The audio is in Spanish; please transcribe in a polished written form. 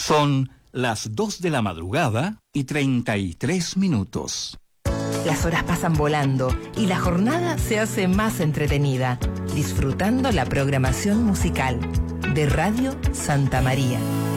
Son las 2 de la madrugada y 33 minutos. Las horas pasan volando y la jornada se hace más entretenida, disfrutando la programación musical de Radio Santa María.